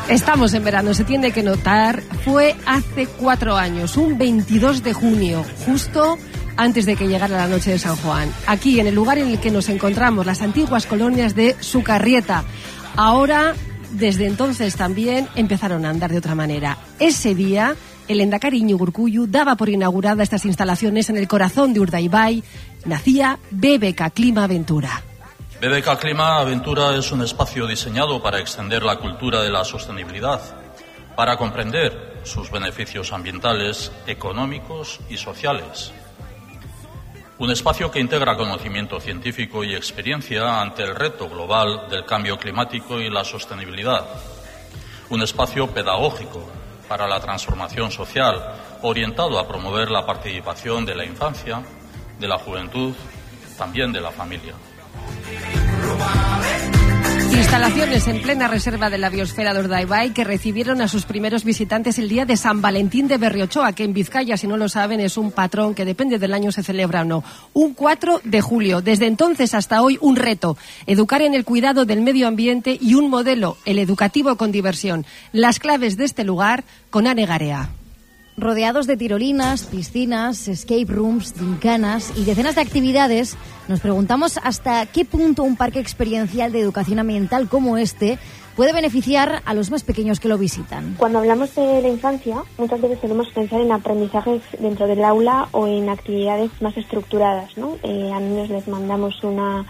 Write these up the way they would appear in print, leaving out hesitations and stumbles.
Estamos en verano, se tiene que notar. Fue hace 4 años, un 22 de junio, justo antes de que llegara la noche de San Juan. Aquí, en el lugar en el que nos encontramos, las antiguas colonias de Sucarrieta. Ahora, desde entonces también, empezaron a andar de otra manera. Ese día, el lehendakari Iñigo Urkullu daba por inaugurada estas instalaciones en el corazón de Urdaibai. Nacía BBK Klima Aventura. BBK Klima Aventura es un espacio diseñado para extender la cultura de la sostenibilidad, para comprender sus beneficios ambientales, económicos y sociales. Un espacio que integra conocimiento científico y experiencia ante el reto global del cambio climático y la sostenibilidad. Un espacio pedagógico para la transformación social, orientado a promover la participación de la infancia, de la juventud, también de la familia. Instalaciones en plena reserva de la biosfera de Urdaibai que recibieron a sus primeros visitantes el día de San Valentín de Berriochoa, que en Vizcaya, si no lo saben, es un patrón que depende del año se celebra o no. Un 4 de julio. Desde entonces hasta hoy, un reto: educar en el cuidado del medio ambiente y un modelo, el educativo con diversión. Las claves de este lugar con Ane Garea. Rodeados de tirolinas, piscinas, escape rooms, gincanas y decenas de actividades, nos preguntamos hasta qué punto un parque experiencial de educación ambiental como este puede beneficiar a los más pequeños que lo visitan. Cuando hablamos de la infancia, muchas veces solemos pensar en aprendizajes dentro del aula o en actividades más estructuradas, ¿no? A niños les mandamos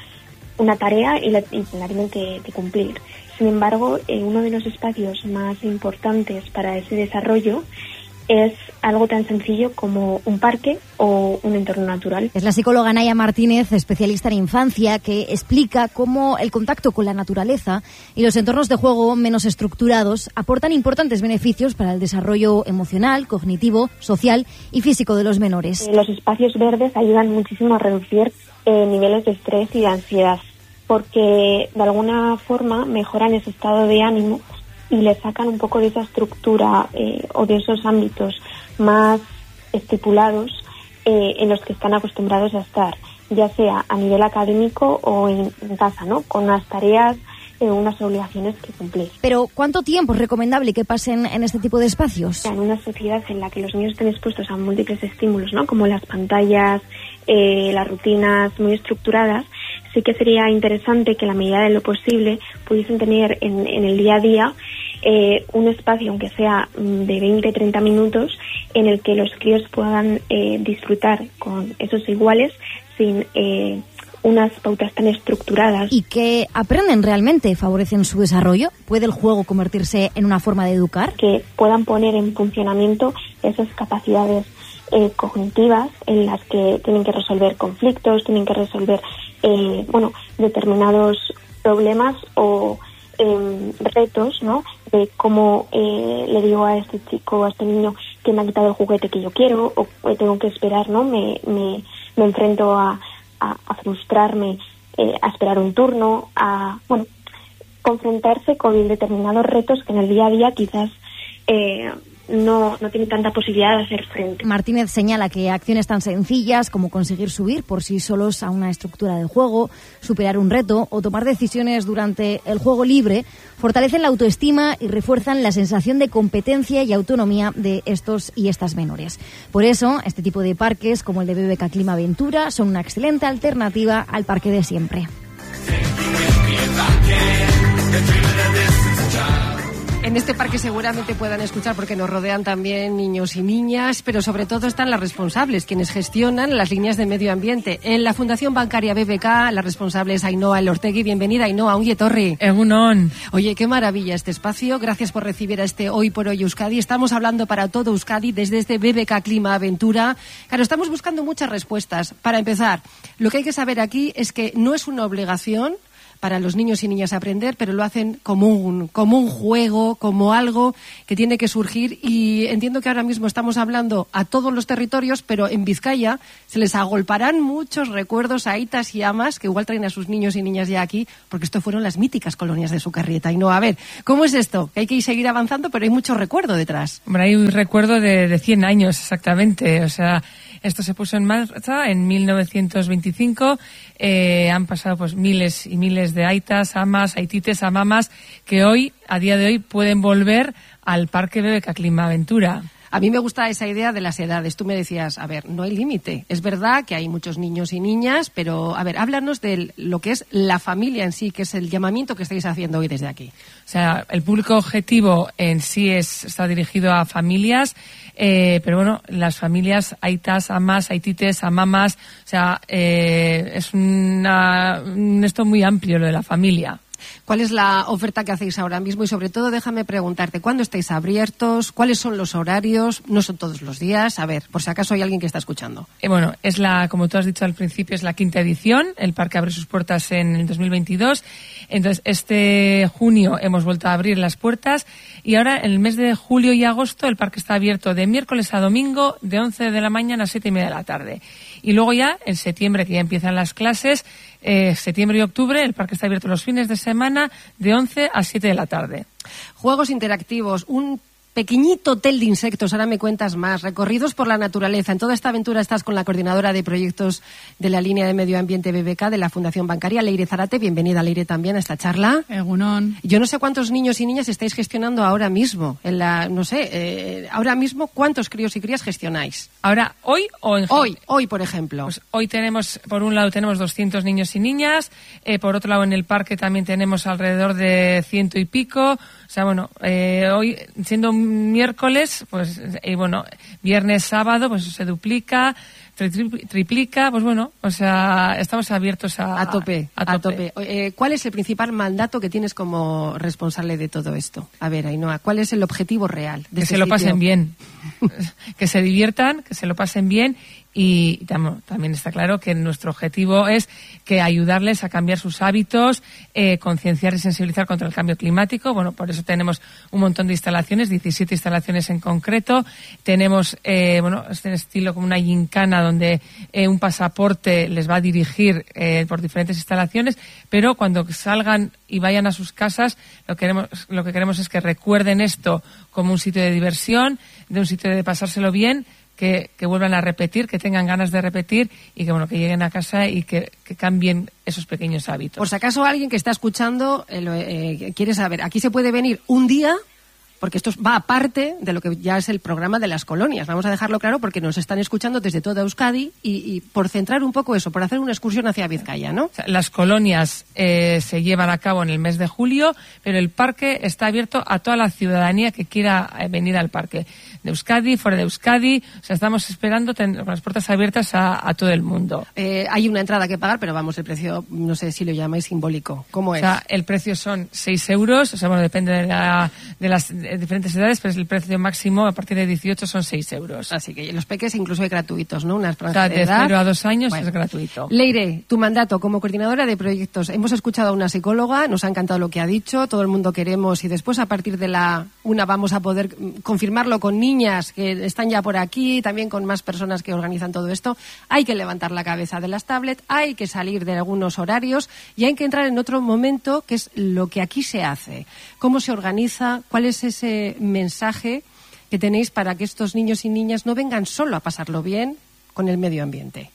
una tarea y la tienen que cumplir. Sin embargo, uno de los espacios más importantes para ese desarrollo es algo tan sencillo como un parque o un entorno natural. Es la psicóloga Naya Martínez, especialista en infancia, que explica cómo el contacto con la naturaleza y los entornos de juego menos estructurados aportan importantes beneficios para el desarrollo emocional, cognitivo, social y físico de los menores. Los espacios verdes ayudan muchísimo a reducir niveles de estrés y de ansiedad, porque de alguna forma mejoran ese estado de ánimo y le sacan un poco de esa estructura o de esos ámbitos más estipulados en los que están acostumbrados a estar, ya sea a nivel académico o en casa, ¿no? Con unas tareas, unas obligaciones que cumplir. Pero, ¿cuánto tiempo es recomendable que pasen en este tipo de espacios? En una sociedad en la que los niños estén expuestos a múltiples estímulos, ¿no? Como las pantallas, las rutinas muy estructuradas, sí que sería interesante que, a la medida de lo posible, pudiesen tener en el día a día un espacio, aunque sea de 20-30 minutos, en el que los críos puedan disfrutar con esos iguales sin unas pautas tan estructuradas. ¿Y qué aprenden realmente? ¿Favorecen su desarrollo? ¿Puede el juego convertirse en una forma de educar? Que puedan poner en funcionamiento esas capacidades cognitivas en las que tienen que resolver conflictos, tienen que resolver determinados problemas o retos, ¿no? De cómo le digo a este chico, a este niño, que me ha quitado el juguete que yo quiero, o tengo que esperar, ¿no? Me enfrento a frustrarme, a esperar un turno, a confrontarse con determinados retos que en el día a día quizás no tiene tanta posibilidad de hacer frente. Martínez señala que acciones tan sencillas como conseguir subir por sí solos a una estructura del juego, superar un reto o tomar decisiones durante el juego libre fortalecen la autoestima y refuerzan la sensación de competencia y autonomía de estos y estas menores. Por eso, este tipo de parques como el de BBK Klima Aventura son una excelente alternativa al parque de siempre. En este parque seguramente puedan escuchar, porque nos rodean también niños y niñas, pero sobre todo están las responsables, quienes gestionan las líneas de medio ambiente. En la Fundación Bancaria BBK, la responsable es Ainhoa Elortegui. Bienvenida, Ainhoa. Ongi etorri. Egunon. Oye, qué maravilla este espacio. Gracias por recibir a este Hoy por Hoy Euskadi. Estamos hablando para todo Euskadi desde este BBK Klima Aventura. Claro, estamos buscando muchas respuestas. Para empezar, lo que hay que saber aquí es que no es una obligación para los niños y niñas aprender, pero lo hacen como un juego, como algo que tiene que surgir. Y entiendo que ahora mismo estamos hablando a todos los territorios, pero en Vizcaya se les agolparán muchos recuerdos a aitas y amas que igual traen a sus niños y niñas ya aquí, porque esto fueron las míticas colonias de Sucarrieta. Y no, a ver, ¿cómo es esto? Que hay que seguir avanzando, pero hay mucho recuerdo detrás. Bueno, hay un recuerdo de 100 años exactamente, o sea, Esto se puso en marcha en 1925. Han pasado pues miles y miles de aitas, amas, aitites, amamas, que hoy, a día de hoy, pueden volver al Parque BBK Climaventura. A mí me gusta esa idea de las edades. Tú me decías, a ver, no hay límite. Es verdad que hay muchos niños y niñas, pero, a ver, háblanos de lo que es la familia en sí, que es el llamamiento que estáis haciendo hoy desde aquí. O sea, el público objetivo en sí está dirigido a familias, pero bueno, las familias, aitas, amas, aitites, amamas, o sea, es esto muy amplio lo de la familia. ¿Cuál es la oferta que hacéis ahora mismo? Y sobre todo, déjame preguntarte, ¿cuándo estáis abiertos? ¿Cuáles son los horarios? No son todos los días. A ver, por si acaso hay alguien que está escuchando. Bueno, como tú has dicho al principio, es la 5ª edición. El parque abre sus puertas en el 2022. Entonces, este junio hemos vuelto a abrir las puertas. Y ahora, en el mes de julio y agosto, el parque está abierto de miércoles a domingo, de 11 de la mañana a 7:30 de la tarde. Y luego ya, en septiembre, que ya empiezan las clases, septiembre y octubre, el parque está abierto los fines de semana de 11 a 7 de la tarde. Juegos interactivos, un pequeñito hotel de insectos, ahora me cuentas más, recorridos por la naturaleza. En toda esta aventura estás con la coordinadora de proyectos de la línea de medio ambiente BBK de la Fundación Bancaria, Leire Zarate. Bienvenida, Leire, también a esta charla. Egunon. Yo no sé cuántos niños y niñas estáis gestionando ahora mismo. Ahora mismo, ¿cuántos críos y crías gestionáis? ¿Ahora, hoy o en general? Hoy, por ejemplo. Pues hoy tenemos, por un lado, tenemos 200 niños y niñas. Por otro lado, en el parque también tenemos alrededor de 100 y pico. O sea, bueno, hoy, siendo miércoles, pues, viernes, sábado, pues se duplica, triplica, pues bueno, o sea, estamos abiertos a tope. ¿Cuál es el principal mandato que tienes como responsable de todo esto? A ver, Ainhoa, ¿cuál es el objetivo real de que se lo pasen bien, que se diviertan, que se lo pasen bien. Y también está claro que nuestro objetivo es que ayudarles a cambiar sus hábitos, concienciar y sensibilizar contra el cambio climático. Bueno, por eso tenemos un montón de instalaciones, 17 instalaciones en concreto. Tenemos, este estilo como una gincana donde un pasaporte les va a dirigir por diferentes instalaciones, pero cuando salgan y vayan a sus casas, lo que queremos es que recuerden esto como un sitio de diversión, de un sitio de pasárselo bien, que vuelvan a repetir, que tengan ganas de repetir y que lleguen a casa y que cambien esos pequeños hábitos. Por si acaso alguien que está escuchando quiere saber, aquí se puede venir un día, porque esto va aparte de lo que ya es el programa de las colonias. Vamos a dejarlo claro porque nos están escuchando desde toda Euskadi y por centrar un poco eso, por hacer una excursión hacia Vizcaya, ¿no? O sea, las colonias se llevan a cabo en el mes de julio, pero el parque está abierto a toda la ciudadanía que quiera venir al parque. De Euskadi, fuera de Euskadi, o sea, estamos esperando con las puertas abiertas a todo el mundo. Hay una entrada que pagar, pero el precio, no sé si lo llamáis simbólico. ¿Cómo es? O sea, el precio son 6 euros, o sea, depende de las diferentes edades, pero el precio máximo a partir de 18 son 6 euros. Así que los peques incluso hay gratuitos, ¿no? Unas franjas de edad. De 0 a 2 años es gratuito. Leire, tu mandato como coordinadora de proyectos. Hemos escuchado a una psicóloga, nos ha encantado lo que ha dicho, todo el mundo queremos y después a partir de la una vamos a poder confirmarlo con niñas que están ya por aquí, también con más personas que organizan todo esto. Hay que levantar la cabeza de las tablets, hay que salir de algunos horarios y hay que entrar en otro momento que es lo que aquí se hace. ¿Cómo se organiza? ¿Cuál es ese mensaje que tenéis para que estos niños y niñas no vengan solo a pasarlo bien con el medio ambiente?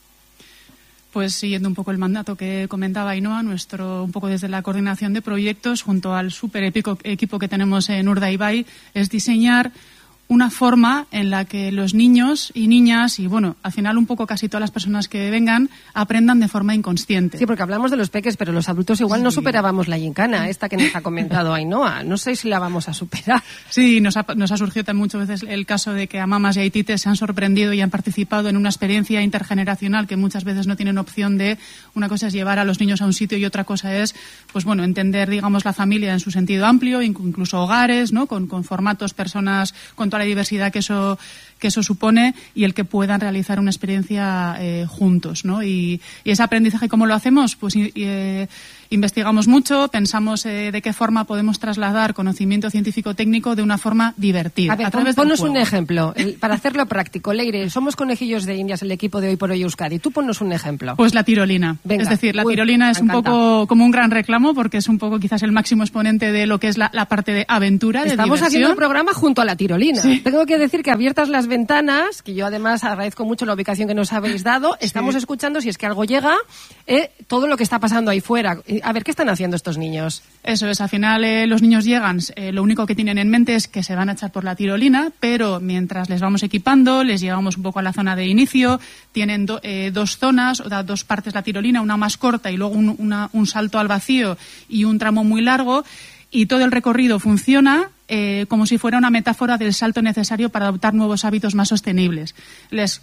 Pues siguiendo un poco el mandato que comentaba Ainhoa, un poco desde la coordinación de proyectos, junto al súper épico equipo que tenemos en Urdaibai, es diseñar una forma en la que los niños y niñas, y al final un poco casi todas las personas que vengan, aprendan de forma inconsciente. Sí, porque hablamos de los peques, pero los adultos igual no superábamos la gincana, esta que nos ha comentado Ainhoa. No sé si la vamos a superar. Sí, nos ha surgido también muchas veces el caso de que a mamás y aitites se han sorprendido y han participado en una experiencia intergeneracional que muchas veces no tienen opción de. Una cosa es llevar a los niños a un sitio y otra cosa es, entender, la familia en su sentido amplio, incluso hogares, ¿no? Con formatos, personas, con toda la diversidad que eso supone y el que puedan realizar una experiencia juntos, ¿no? Y ese aprendizaje, ¿cómo lo hacemos? Pues investigamos mucho, pensamos de qué forma podemos trasladar conocimiento científico-técnico de una forma divertida. A ver, ponnos un ejemplo, para hacerlo práctico. Leire, somos conejillos de indias, el equipo de Hoy por Hoy Euskadi. Tú ponnos un ejemplo. Pues la tirolina. Venga. Es decir, la tirolina es un poco como un gran reclamo porque es un poco quizás el máximo exponente de lo que es la parte de aventura, de diversión. Estamos haciendo el programa junto a la tirolina. Sí. Tengo que decir que abiertas las ventanas, que yo además agradezco mucho la ubicación que nos habéis dado, estamos escuchando, si es que algo llega, todo lo que está pasando ahí fuera. A ver, ¿qué están haciendo estos niños? Eso es, al final los niños llegan, lo único que tienen en mente es que se van a echar por la tirolina, pero mientras les vamos equipando, les llevamos un poco a la zona de inicio, tienen dos zonas, o sea, dos partes la tirolina, una más corta y luego un salto al vacío y un tramo muy largo, y todo el recorrido funciona como si fuera una metáfora del salto necesario para adoptar nuevos hábitos más sostenibles. Les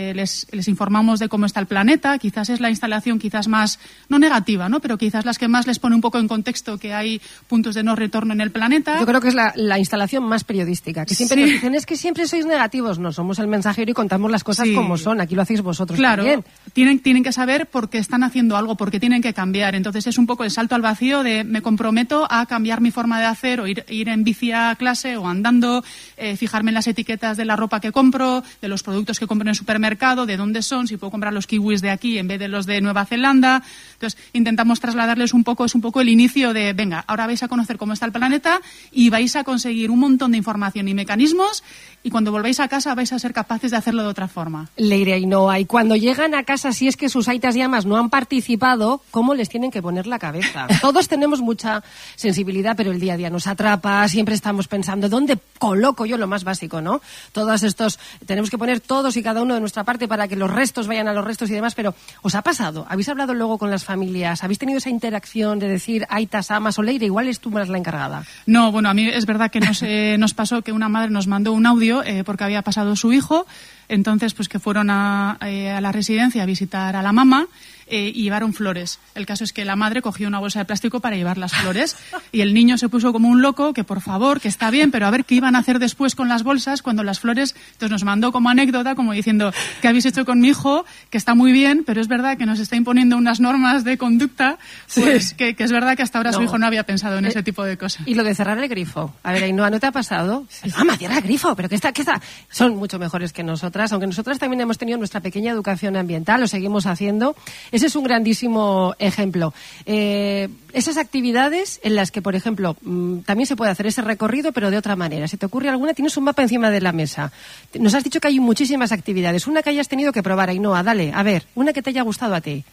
informamos de cómo está el planeta, quizás es la instalación quizás más, no negativa, ¿no? Pero quizás las que más les pone un poco en contexto que hay puntos de no retorno en el planeta. Yo creo que es la instalación más periodística, que siempre nos dicen, es que siempre sois negativos. No, somos el mensajero y contamos las cosas como son. Aquí lo hacéis vosotros también. Tienen que saber por qué están haciendo algo, por qué tienen que cambiar. Entonces es un poco el salto al vacío de me comprometo a cambiar mi forma de hacer o ir en bici a clase o andando, fijarme en las etiquetas de la ropa que compro, de los productos que compro en el supermercado, de dónde son, si puedo comprar los kiwis de aquí en vez de los de Nueva Zelanda. Entonces intentamos trasladarles es un poco el inicio de, venga, ahora vais a conocer cómo está el planeta y vais a conseguir un montón de información y mecanismos, y cuando volvéis a casa vais a ser capaces de hacerlo de otra forma. Leire Ainhoa, y cuando llegan a casa, si es que sus aitas y amas no han participado, ¿cómo les tienen que poner la cabeza? Todos tenemos mucha sensibilidad, pero el día a día nos atrapa, siempre estamos pensando, ¿dónde coloco yo lo más básico, no? Todos estos, tenemos que poner todos y cada uno de nuestra parte para que los restos vayan a los restos y demás, pero ¿os ha pasado? ¿Habéis hablado luego con las familias? ¿Habéis tenido esa interacción de decir, aitas, amas o Leire, igual es tú más la encargada? No, bueno, a mí es verdad que nos pasó que una madre nos mandó un audio porque había pasado su hijo, entonces pues que fueron a la residencia a visitar a la mamá y llevaron flores. El caso es que la madre cogió una bolsa de plástico para llevar las flores y el niño se puso como un loco, que por favor, que está bien, pero a ver qué iban a hacer después con las bolsas cuando las flores. Entonces nos mandó como anécdota, como diciendo, ¿qué habéis hecho con mi hijo? Que está muy bien, pero es verdad que nos está imponiendo unas normas de conducta, pues que es verdad que hasta ahora su hijo no había pensado en ese tipo de cosas. Y lo de cerrar el grifo. A ver, Ainhoa, ¿no te ha pasado? Mamá, cierra el grifo, pero ¿qué está? Son mucho mejores que nosotras, aunque nosotras también hemos tenido nuestra pequeña educación ambiental, lo seguimos haciendo. Ese es un grandísimo ejemplo. Esas actividades en las que, por ejemplo, también se puede hacer ese recorrido, pero de otra manera. ¿Se te ocurre alguna? Tienes un mapa encima de la mesa. Nos has dicho que hay muchísimas actividades. Una que hayas tenido que probar, Ainhoa, dale, a ver, una que te haya gustado a ti.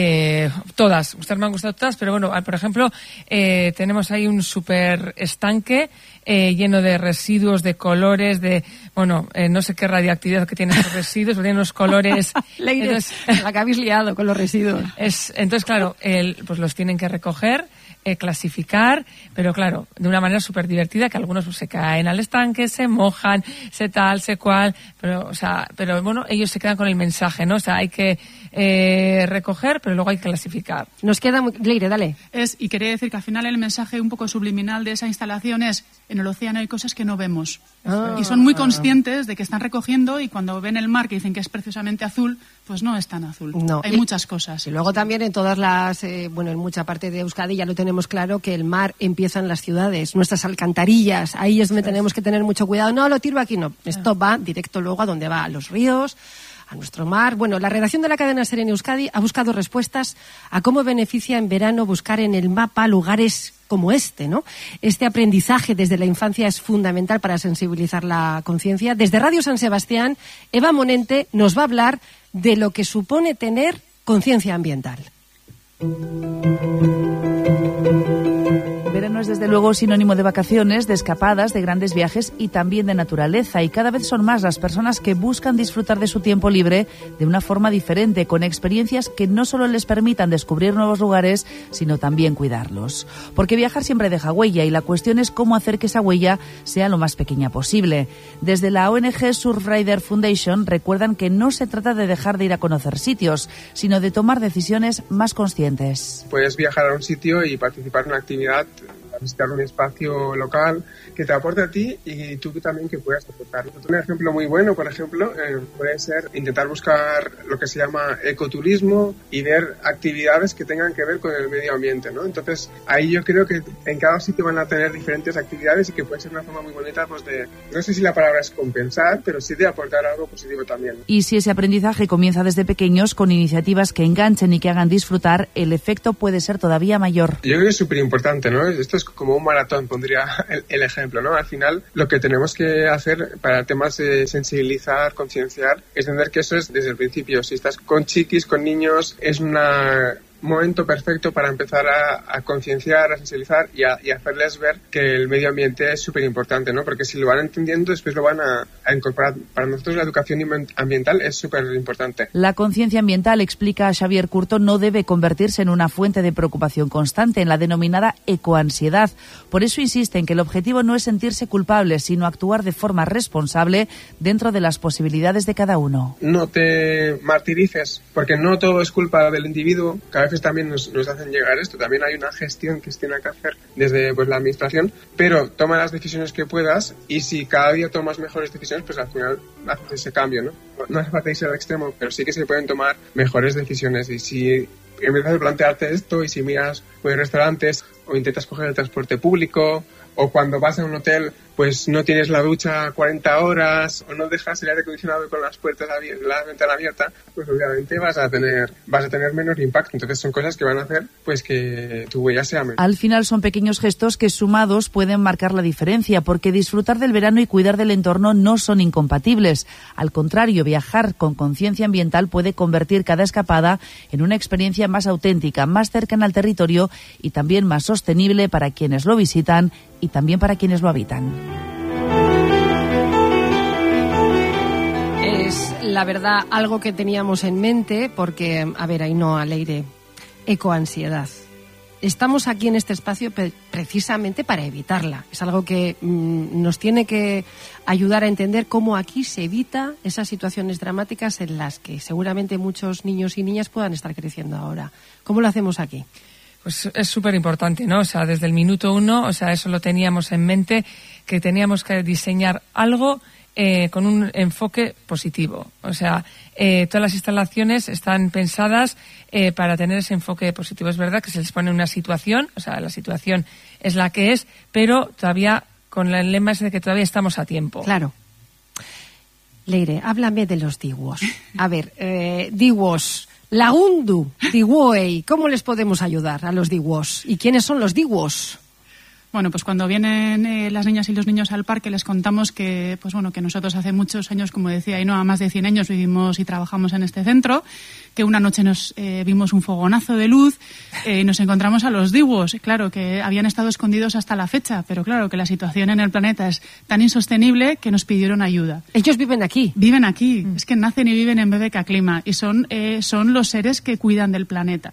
Todas, ustedes me han gustado todas, pero bueno, por ejemplo, tenemos ahí un súper estanque lleno de residuos, de colores, de, bueno, no sé qué radioactividad que tienen esos residuos, pero tienen unos colores. Leire, la que habéis liado con los residuos. Entonces, claro, pues los tienen que recoger, clasificar, pero claro, de una manera súper divertida, que algunos pues, se caen al estanque, se mojan, se tal, se cual, pero bueno, ellos se quedan con el mensaje, ¿no? O sea, hay que recoger, pero luego hay que clasificar. Nos queda muy... Leire, dale. Y quería decir que al final el mensaje un poco subliminal de esa instalación es, en el océano hay cosas que no vemos. Y son muy conscientes de que están recogiendo, y cuando ven el mar que dicen que es preciosamente azul, pues no es tan azul. No. Hay muchas cosas. Y luego también en todas las, en mucha parte de Euskadi ya lo tenemos claro, que el mar empieza en las ciudades, nuestras alcantarillas, ahí es donde tenemos que tener mucho cuidado. No, lo tiro aquí, no. Esto va directo luego a donde va, a los ríos, a nuestro mar. Bueno, la redacción de la cadena SER en Euskadi ha buscado respuestas a cómo beneficia en verano buscar en el mapa lugares como este, ¿no? Este aprendizaje desde la infancia es fundamental para sensibilizar la conciencia. Desde Radio San Sebastián, Eva Monente nos va a hablar de lo que supone tener conciencia ambiental. Verano es desde luego sinónimo de vacaciones, de escapadas, de grandes viajes y también de naturaleza, y cada vez son más las personas que buscan disfrutar de su tiempo libre de una forma diferente, con experiencias que no solo les permitan descubrir nuevos lugares, sino también cuidarlos. Porque viajar siempre deja huella, y la cuestión es cómo hacer que esa huella sea lo más pequeña posible. Desde la ONG Surfrider Foundation recuerdan que no se trata de dejar de ir a conocer sitios, sino de tomar decisiones más conscientes. Puedes viajar a un sitio y participar en una actividad, a visitar un espacio local que te aporte a ti y tú también que puedas aportar. Un ejemplo muy bueno, por ejemplo, puede ser intentar buscar lo que se llama ecoturismo y ver actividades que tengan que ver con el medio ambiente, ¿no? Entonces, ahí yo creo que en cada sitio van a tener diferentes actividades y que puede ser una forma muy bonita, pues de, no sé si la palabra es compensar, pero sí de aportar algo positivo también. Y si ese aprendizaje comienza desde pequeños con iniciativas que enganchen y que hagan disfrutar, el efecto puede ser todavía mayor. Yo creo que es súper importante, ¿no? Esto es como un maratón, pondría el ejemplo, ¿no? Al final, lo que tenemos que hacer para temas de sensibilizar, concienciar, es entender que eso es desde el principio. Si estás con chiquis, con niños, es un momento perfecto para empezar a concienciar, a sensibilizar y a hacerles ver que el medio ambiente es súper importante, ¿no? Porque si lo van entendiendo, después lo van a incorporar. Para nosotros la educación ambiental es súper importante. La conciencia ambiental, explica Xavier Curto, no debe convertirse en una fuente de preocupación constante, en la denominada ecoansiedad. Por eso insiste en que el objetivo no es sentirse culpable, sino actuar de forma responsable dentro de las posibilidades de cada uno. No te martirices, porque no todo es culpa del individuo. Cada vez también nos hacen llegar esto. También hay una gestión que se tiene que hacer desde la administración, pero toma las decisiones que puedas y si cada día tomas mejores decisiones, pues al final haces ese cambio, ¿no? No hace falta irse al extremo, pero sí que se pueden tomar mejores decisiones. Y si empiezas a plantearte esto y si miras restaurantes o intentas coger el transporte público o cuando vas a un hotel pues no tienes la ducha 40 horas o no dejas el aire acondicionado con las puertas la ventana abierta, pues obviamente vas a tener menos impacto. Entonces son cosas que van a hacer pues que tu huella sea menor. Al final son pequeños gestos que sumados pueden marcar la diferencia, porque disfrutar del verano y cuidar del entorno no son incompatibles. Al contrario, viajar con conciencia ambiental puede convertir cada escapada en una experiencia más auténtica, más cercana al territorio y también más sostenible para quienes lo visitan y también para quienes lo habitan. Es, la verdad, algo que teníamos en mente porque, a ver, Ainhoa, Leire, ecoansiedad. Estamos aquí en este espacio precisamente para evitarla. Es algo que nos tiene que ayudar a entender cómo aquí se evita esas situaciones dramáticas en las que seguramente muchos niños y niñas puedan estar creciendo ahora. ¿Cómo lo hacemos aquí? Pues es súper importante, ¿no? O sea, desde el minuto 1, o sea, eso lo teníamos en mente, que teníamos que diseñar algo con un enfoque positivo. O sea, todas las instalaciones están pensadas para tener ese enfoque positivo. Es verdad que se les pone una situación, o sea, la situación es la que es, pero todavía con el lema ese de que todavía estamos a tiempo. Claro. Leire, háblame de los diwos. A ver, diwos, Lagundu, diwoi, ¿cómo les podemos ayudar a los diwos? ¿Y quiénes son los diwos? Bueno, pues cuando vienen las niñas y los niños al parque les contamos que, pues bueno, que nosotros hace muchos años, como decía Ainhoa, más de 100 años vivimos y trabajamos en este centro, que una noche nos vimos un fogonazo de luz y nos encontramos a los diwos, claro, que habían estado escondidos hasta la fecha, pero claro, que la situación en el planeta es tan insostenible que nos pidieron ayuda. ¿Ellos viven aquí? Viven aquí, es que nacen y viven en BBK Klima y son los seres que cuidan del planeta.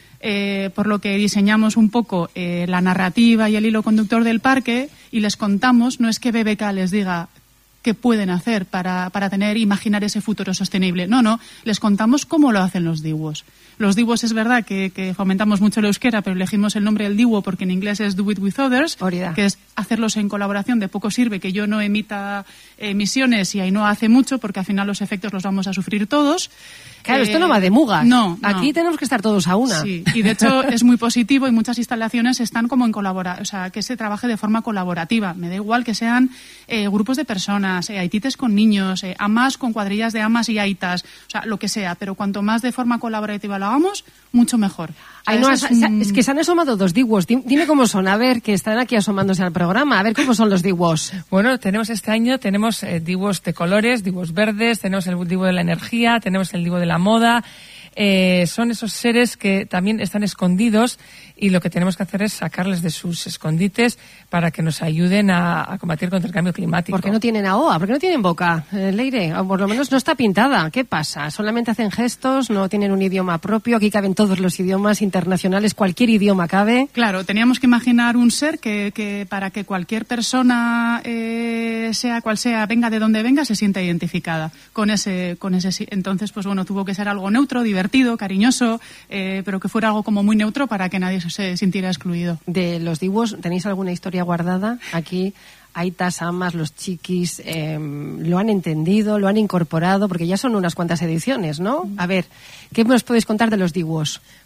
Por lo que diseñamos un poco la narrativa y el hilo conductor del parque y les contamos, no es que BBK les diga qué pueden hacer para imaginar ese futuro sostenible. No, les contamos cómo lo hacen los diwos. Los diwos es verdad que fomentamos mucho el euskera, pero elegimos el nombre del diwo porque en inglés es do it with others, que es hacerlos en colaboración. De poco sirve que yo no emita emisiones y Ainhoa hace mucho porque al final los efectos los vamos a sufrir todos. Claro, esto no va de mugas. No. Aquí tenemos que estar todos a una. Sí, y de hecho es muy positivo y muchas instalaciones están como en o sea, que se trabaje de forma colaborativa. Me da igual que sean grupos de personas, aitites con niños, amas con cuadrillas de amas y aitas, o sea, lo que sea, pero cuanto más de forma colaborativa lo hagamos, mucho mejor. Ay, no, es que se han asomado dos diwos. Dime cómo son, a ver, que están aquí asomándose al programa, a ver cómo son los diwos. Bueno, este año tenemos diwos de colores, diwos verdes, tenemos el diwo de la energía, tenemos el diwo de la moda. Son esos seres que también están escondidos y lo que tenemos que hacer es sacarles de sus escondites para que nos ayuden a combatir contra el cambio climático. ¿Por qué no tienen AOA? ¿Por qué no tienen boca, Leire? O por lo menos no está pintada. ¿Qué pasa? ¿Solamente hacen gestos? ¿No tienen un idioma propio? Aquí caben todos los idiomas internacionales, cualquier idioma cabe. Claro, teníamos que imaginar un ser que para que cualquier persona, sea cual sea, venga de donde venga, se sienta identificada con ese. Entonces, pues bueno, tuvo que ser algo neutro, divertido, cariñoso, pero que fuera algo como muy neutro para que nadie se sintiera excluido. De los diwos, ¿tenéis alguna historia guardada? Aquí, aitas, amas, los chiquis, lo han entendido, lo han incorporado, porque ya son unas cuantas ediciones, ¿no? A ver, ¿qué nos podéis contar de los diwos?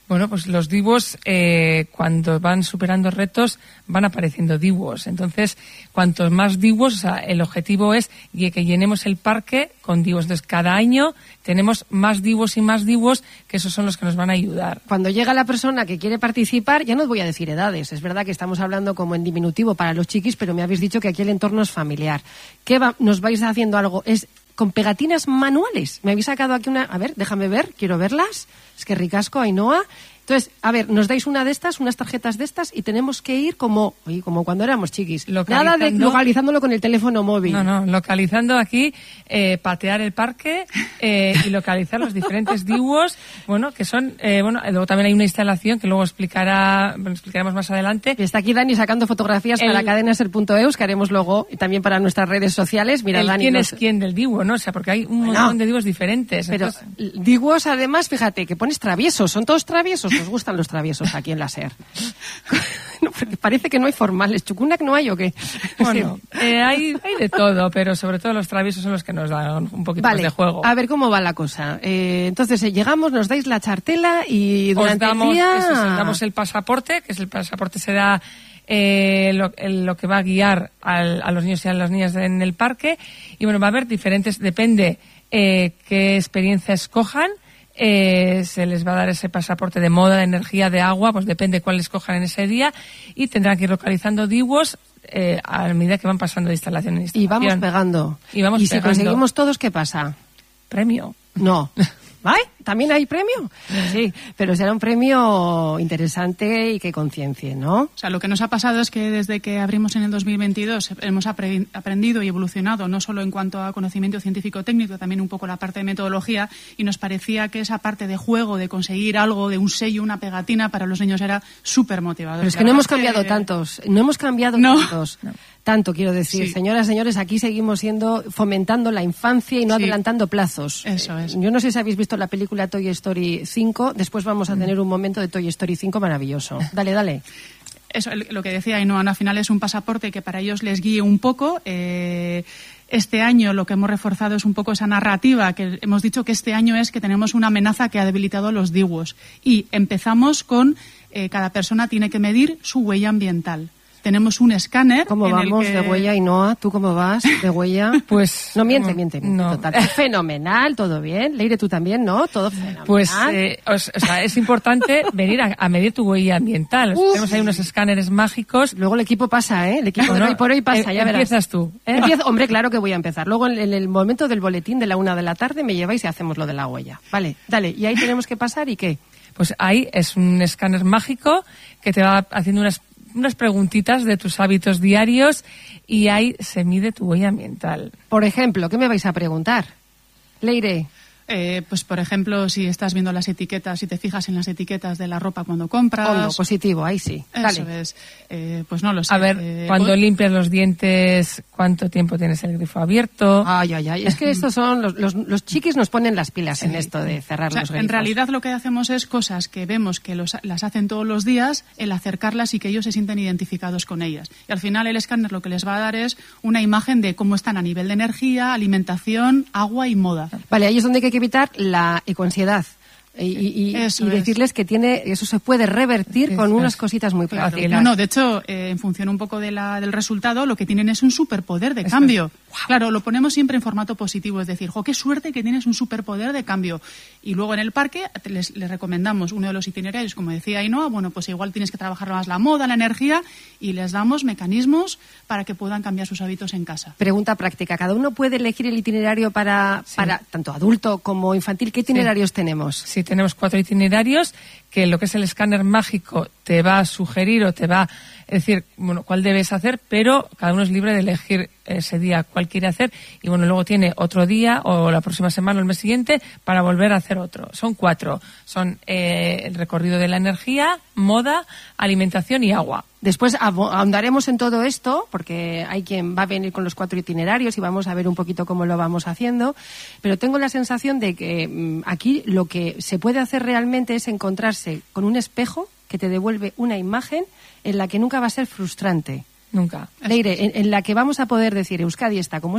Bueno, pues los divos, cuando van superando retos, van apareciendo divos. Entonces, cuantos más divos, o sea, el objetivo es que llenemos el parque con divos. Entonces, cada año tenemos más divos y más divos, que esos son los que nos van a ayudar. Cuando llega la persona que quiere participar, ya no os voy a decir edades. Es verdad que estamos hablando como en diminutivo para los chiquis, pero me habéis dicho que aquí el entorno es familiar. ¿Nos vais haciendo algo? Es con pegatinas manuales. Me habéis sacado aquí una... A ver, déjame ver, quiero verlas. Es que ricasco, Ainhoa. Entonces, a ver, nos dais una de estas, unas tarjetas de estas, y tenemos que ir como cuando éramos chiquis. Nada de localizándolo con el teléfono móvil. No, localizando aquí, patear el parque y localizar los diferentes divos, bueno, que son, luego también hay una instalación que luego explicaremos más adelante. Y está aquí Dani sacando fotografías para cadenaser.eus, que haremos luego y también para nuestras redes sociales. Mira, Dani, quién es quién del divo, ¿no? O sea, porque hay un montón de divos diferentes. Pero divos, además, fíjate, que pones traviesos, son todos traviesos. Nos gustan los traviesos aquí en la SER. No, porque parece que no hay formales. ¿Chucunac no hay o qué? Bueno, hay de todo, pero sobre todo los traviesos son los que nos dan un poquito más de juego. A ver cómo va la cosa. Entonces, llegamos, nos dais la chartela y durante el día... Os damos el pasaporte, que es el pasaporte será lo que va a guiar a los niños y a las niñas en el parque. Y bueno, va a haber diferentes, depende qué experiencia escojan. Se les va a dar ese pasaporte de moda, de energía, de agua, pues depende cuál escojan en ese día, y tendrán que ir localizando divos a medida que van pasando de instalación en instalación. Y vamos pegando. Y si conseguimos todos, ¿qué pasa? Premio. No. ¿Vale? ¿También hay premio? Sí, pero será un premio interesante y que conciencie, ¿no? O sea, lo que nos ha pasado es que desde que abrimos en el 2022 hemos aprendido y evolucionado, no solo en cuanto a conocimiento científico-técnico, también un poco la parte de metodología, y nos parecía que esa parte de juego, de conseguir algo, de un sello, una pegatina, para los niños era súper motivador. Pero es que no hemos cambiado tantos. Tanto, quiero decir. Sí. Señoras, señores, aquí seguimos fomentando la infancia y no adelantando plazos. Eso es. Yo no sé si habéis visto la película Toy Story 5. Después vamos a tener un momento de Toy Story 5 maravilloso. Dale. Eso, lo que decía Ainhoa, al final es un pasaporte que para ellos les guíe un poco. Este año lo que hemos reforzado es un poco esa narrativa, que hemos dicho que este año es que tenemos una amenaza que ha debilitado los divos. Y empezamos con cada persona tiene que medir su huella ambiental. Tenemos un escáner. ¿Cómo vamos de huella, Ainhoa? ¿Tú cómo vas de huella? Pues... No, miente. No. Total. Fenomenal, todo bien. Leire, tú también, ¿no? Todo fenomenal. Pues, o sea, es importante venir a medir tu huella ambiental. Tenemos ahí unos escáneres mágicos. Luego el equipo pasa, ¿eh? El equipo de hoy por hoy pasa, ya verás. Empiezas tú. Hombre, claro que voy a empezar. Luego en el momento del boletín de la 1 p.m. me lleváis y hacemos lo de la huella. Vale, dale. ¿Y ahí tenemos que pasar y qué? Pues ahí es un escáner mágico que te va haciendo unas preguntitas de tus hábitos diarios y ahí se mide tu huella ambiental. Por ejemplo, ¿qué me vais a preguntar? Leire. Pues, por ejemplo, si estás viendo las etiquetas, si te fijas en las etiquetas de la ropa cuando compras... Hondo, positivo, ahí sí. Eso Dale. es. Pues no lo sé. A ver, cuando limpias los dientes, ¿cuánto tiempo tienes el grifo abierto? Ay. Es que estos son... Los chiquis nos ponen las pilas en esto de cerrar los grifos. En realidad lo que hacemos es cosas que vemos que las hacen todos los días, el acercarlas y que ellos se sienten identificados con ellas. Y al final el escáner lo que les va a dar es una imagen de cómo están a nivel de energía, alimentación, agua y moda. Vale, ahí es donde hay que evitar la ecoansiedad. Y decirles que eso se puede revertir con unas cositas muy prácticas. No, de hecho, en función un poco del resultado, lo que tienen es un superpoder de cambio. Wow. Claro, lo ponemos siempre en formato positivo, es decir, qué suerte que tienes un superpoder de cambio. Y luego en el parque les recomendamos uno de los itinerarios, como decía Ainhoa, bueno, pues igual tienes que trabajar más la moda, la energía, y les damos mecanismos para que puedan cambiar sus hábitos en casa. Pregunta práctica, ¿cada uno puede elegir el itinerario para tanto adulto como infantil? ¿Qué itinerarios tenemos? Sí, tenemos 4 itinerarios que lo que es el escáner mágico te va a sugerir o te va a decir, bueno, cuál debes hacer, pero cada uno es libre de elegir ese día cuál quiere hacer y bueno, luego tiene otro día o la próxima semana o el mes siguiente para volver a hacer otro. Son 4. Son el recorrido de la energía, moda, alimentación y agua. Después ahondaremos en todo esto, porque hay quien va a venir con los 4 itinerarios y vamos a ver un poquito cómo lo vamos haciendo, pero tengo la sensación de que aquí lo que se puede hacer realmente es encontrarse con un espejo que te devuelve una imagen en la que nunca va a ser frustrante. Nunca. Leire, en la que vamos a poder decir Euskadi está como está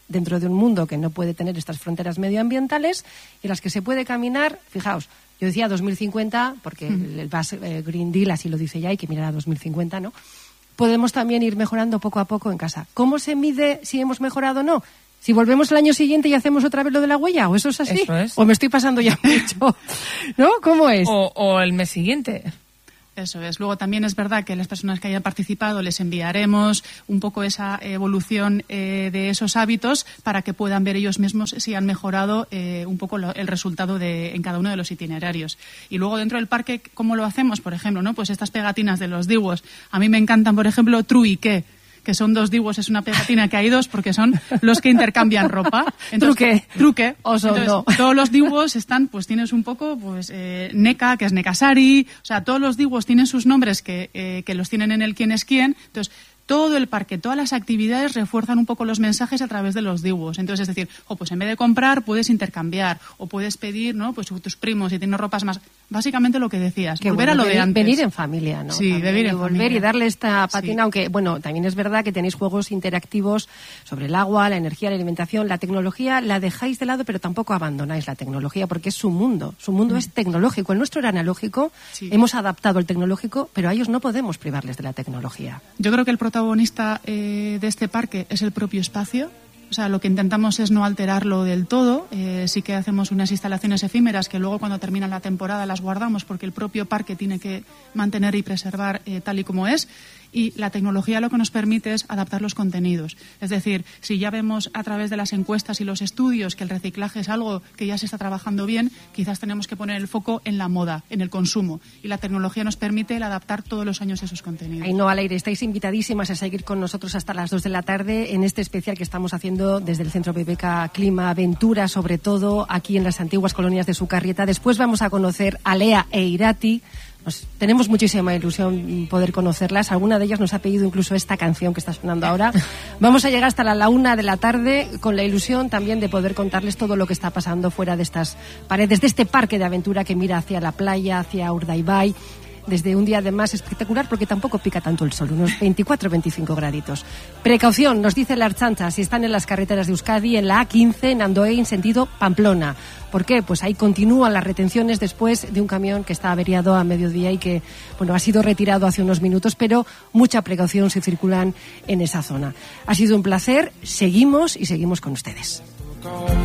dentro de un mundo que no puede tener estas fronteras medioambientales y en las que se puede caminar, fijaos, yo decía 2050, porque el Basque Green Deal así lo dice ya, hay que mirar a 2050, ¿no? Podemos también ir mejorando poco a poco en casa. ¿Cómo se mide si hemos mejorado o no? Si volvemos el año siguiente y hacemos otra vez lo de la huella, ¿o eso es así? Eso es. ¿O me estoy pasando ya mucho? ¿No? ¿Cómo es? O el mes siguiente. Eso es. Luego también es verdad que las personas que hayan participado les enviaremos un poco esa evolución de esos hábitos para que puedan ver ellos mismos si han mejorado un poco el resultado en cada uno de los itinerarios. Y luego dentro del parque, ¿cómo lo hacemos? Por ejemplo, ¿no? Pues estas pegatinas de los DIWOS. A mí me encantan, por ejemplo, Truique, que son 2 DIWOS, es una pegatina que hay 2 porque son los que intercambian ropa. Entonces, truque. Entonces, no. Todos los DIWOS están, pues tienes un poco, pues Neka, que es Nekasari, o sea, todos los DIWOS tienen sus nombres que los tienen en el quién es quién. Entonces, todo el parque, todas las actividades refuerzan un poco los mensajes a través de los DIWOS. Entonces, es decir, pues en vez de comprar, puedes intercambiar o puedes pedir, ¿no? Pues tus primos, si tienes ropas más. Básicamente lo que decías, volver a lo de antes. Venir en familia, ¿no? Sí, también, venir en volver familia. y darle esta patina, Sí. aunque, bueno, también es verdad que tenéis juegos interactivos sobre el agua, la energía, la alimentación, la tecnología, la dejáis de lado, pero tampoco abandonáis la tecnología, porque es su mundo es tecnológico. El nuestro era analógico, Sí. hemos adaptado el tecnológico, pero a ellos no podemos privarles de la tecnología. Yo creo que el protagonista de este parque es el propio espacio. O sea, lo que intentamos es no alterarlo del todo. Sí que hacemos unas instalaciones efímeras que luego cuando termina la temporada las guardamos porque el propio parque tiene que mantener y preservar tal y como es. Y la tecnología lo que nos permite es adaptar los contenidos. Es decir, si ya vemos a través de las encuestas y los estudios que el reciclaje es algo que ya se está trabajando bien, quizás tenemos que poner el foco en la moda, en el consumo. Y la tecnología nos permite el adaptar todos los años esos contenidos. Ainhoa Leire, estáis invitadísimas a seguir con nosotros hasta las 2 de la tarde en este especial que estamos haciendo desde el Centro BBK Clima Aventura, sobre todo aquí en las antiguas colonias de Sukarrieta. Después vamos a conocer a Lea e Irati. Tenemos muchísima ilusión poder conocerlas. Alguna de ellas nos ha pedido incluso esta canción que está sonando ahora. Vamos a llegar hasta la 1 de la tarde con la ilusión también de poder contarles todo lo que está pasando fuera de estas paredes, de este parque de aventura que mira hacia la playa, hacia Urdaibai, desde un día además espectacular porque tampoco pica tanto el sol, unos 24-25 graditos. Precaución, nos dice la Ertzaintza, si están en las carreteras de Euskadi, en la A15, en Andoain, sentido Pamplona. ¿Por qué? Pues ahí continúan las retenciones después de un camión que está averiado a mediodía y que, bueno, ha sido retirado hace unos minutos, pero mucha precaución si circulan en esa zona. Ha sido un placer, seguimos con ustedes.